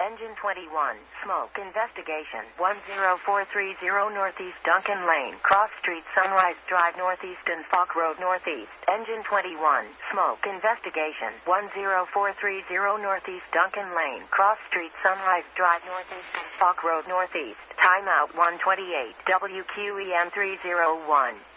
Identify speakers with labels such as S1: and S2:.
S1: Engine 21, smoke investigation. 10430 Northeast Duncan Lane, Cross Street, Sunrise Drive Northeast and Falk Road Northeast. Engine 21, smoke investigation. 10430 Northeast Duncan Lane, Cross Street, Sunrise Drive Northeast and Falk Road Northeast. Timeout 128, WQEM 301.